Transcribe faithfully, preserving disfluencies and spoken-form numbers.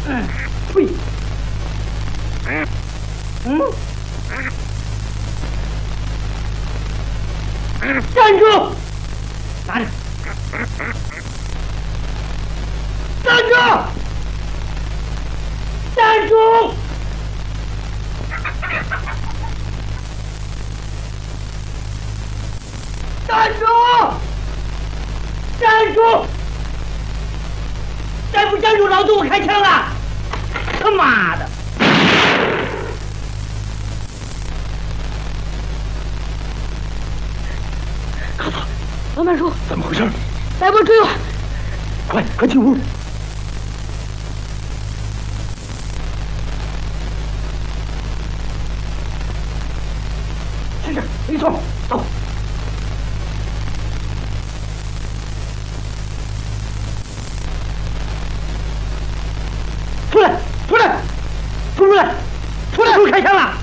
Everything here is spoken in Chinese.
嗯，呸！嗯，站住！拿着！站住！站住！站住！站住！再不站住，老子我开枪了！他妈的！卡子，老曼叔， 怎么回事？ 来波追我！ 快，快进屋！先生，没错，走。出来，出来，出出来，出来！出开枪了！